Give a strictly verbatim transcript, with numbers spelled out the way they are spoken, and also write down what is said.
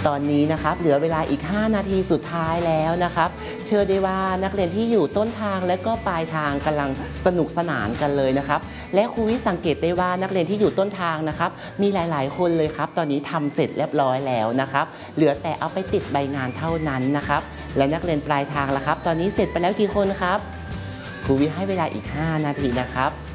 ตอนนี้นะครับเหลือเวลาอีกห้านาทีสุดท้ายแล้วนะครับเชื่อได้ว่านักเรียนที่อยู่ต้นทางและก็ปลายทางกำลังสนุกสนานกันเลยนะครับและครูวิสังเกตได้ว่านักเรียนที่อยู่ต้นทางนะครับมีหลายๆคนเลยครับตอนนี้ทำเสร็จเรียบร้อยแล้วนะครับเหลือแต่เอาไปติดใบงานเท่านั้นนะครับและนักเรียนปลายทางล่ะครับตอนนี้เสร็จไปแล้วกี่คนครับครูวิให้เวลาอีกห้านาทีนะครับ